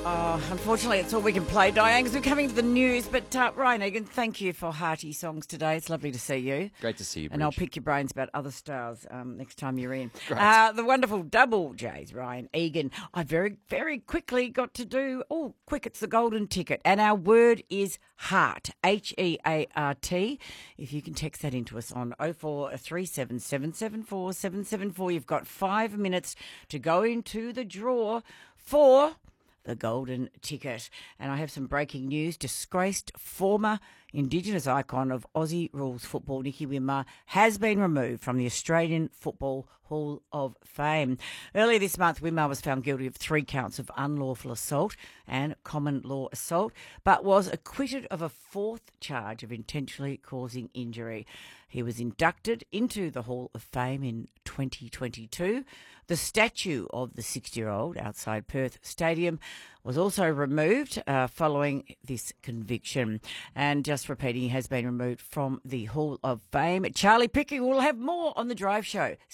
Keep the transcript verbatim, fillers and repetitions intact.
Oh, unfortunately, it's all we can play, Diane, because we're coming to the news. But uh, Ryan Egan, thank you for hearty songs today. It's lovely to see you. Great to see you, Bridge. And I'll pick your brains about other stars um, next time you're in. Great. Uh, the wonderful double J's, Ryan Egan. I very, very quickly got to do, oh, quick, it's the golden ticket. And our word is heart, H E A R T. If you can text that into us on oh four three seven, seven seven four, seven seven four, you've got five minutes to go into the draw for the golden ticket. And I have some breaking news. Disgraced former Indigenous icon of Aussie rules football, Nicky Winmar, has been removed from the Australian Football Hall of Fame. Earlier this month, Winmar was found guilty of three counts of unlawful assault and common law assault, but was acquitted of a fourth charge of intentionally causing injury. He was inducted into the Hall of Fame in twenty twenty-two. The statue of the sixty-year-old outside Perth Stadium was also removed uh, following this conviction. And just repeating, he has been removed from the Hall of Fame. Charlie Pickering will have more on The Drive Show.